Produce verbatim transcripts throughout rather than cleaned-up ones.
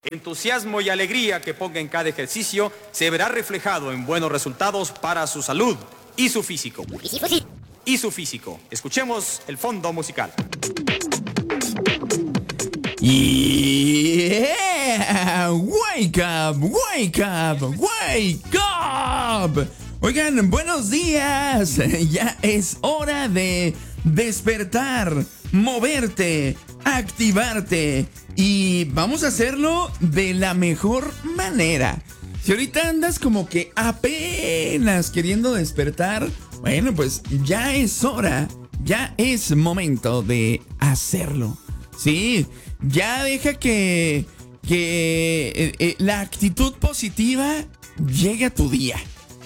Entusiasmo y alegría que ponga en cada ejercicio se verá reflejado en buenos resultados para su salud y su físico. Y su físico. Escuchemos el fondo musical. Yeah, wake up, wake up, wake up. Oigan, buenos días. Ya es hora de despertar, moverte, activarte. Y vamos a hacerlo de la mejor manera. Si ahorita andas como que apenas queriendo despertar, bueno, pues ya es hora, ya es momento de hacerlo. Sí, ya deja que, que eh, eh, la actitud positiva llegue a tu día.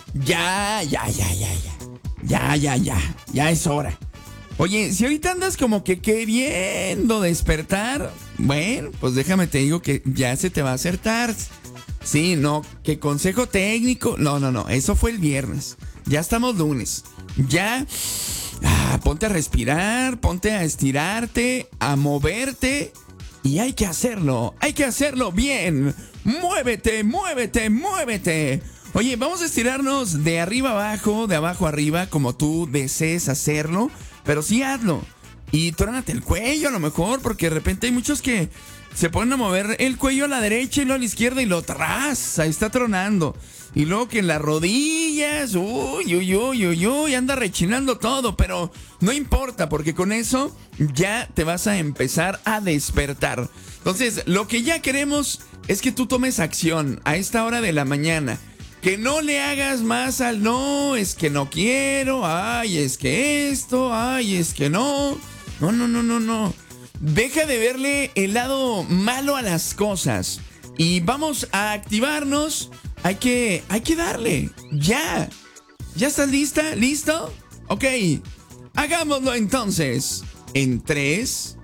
Ya, ya, ya, ya, ya. Ya, ya, ya. Ya es hora. Oye, si ahorita andas como que queriendo despertar, bueno, pues déjame te digo que ya se te va a hacer tarde. Sí, no, que consejo técnico. No, no, no, eso fue el viernes. Ya estamos lunes. Ya, ah, ponte a respirar, ponte a estirarte, a moverte. Y hay que hacerlo, hay que hacerlo bien. Muévete, muévete, muévete. Oye, vamos a estirarnos de arriba abajo, de abajo arriba, como tú desees hacerlo. Pero sí hazlo. Y trónate el cuello a lo mejor, porque de repente hay muchos que se ponen a mover el cuello a la derecha y luego a la izquierda y lo tras, ahí está tronando. Y luego que en las rodillas, uy, uy, uy, uy, uy, anda rechinando todo, pero no importa, porque con eso ya te vas a empezar a despertar. Entonces, lo que ya queremos es que tú tomes acción a esta hora de la mañana. Que no le hagas más al no, es que no quiero, ay, es que esto, ay, es que no. No, no, no, no, no. Deja de verle el lado malo a las cosas. Y vamos a activarnos. Hay que, hay que darle. Ya. ¿Ya estás lista? ¿Listo? Ok. Hagámoslo entonces. En tres,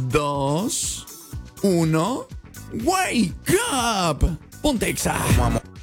dos, uno. Wake up. Ponte exa.